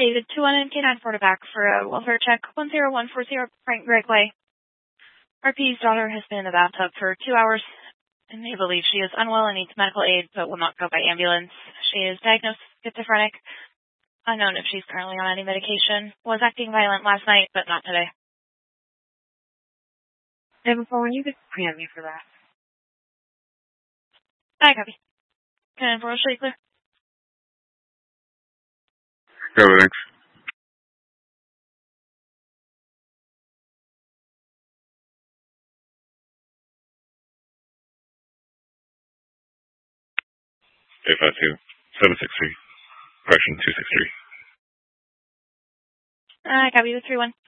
David 21 and K9 back for a welfare check 10140 Frank Gregley. RP's daughter has been in the bathtub for 2 hours, and they believe she is unwell and needs medical aid, but will not go by ambulance. She is diagnosed schizophrenic. Unknown if she's currently on any medication. Was acting violent last night, but not today. David 41, you could preempt me for that. I copy. Can I for Rochelle clear? Yeah, thanks. A52, 763, correction 263. I copy with 31.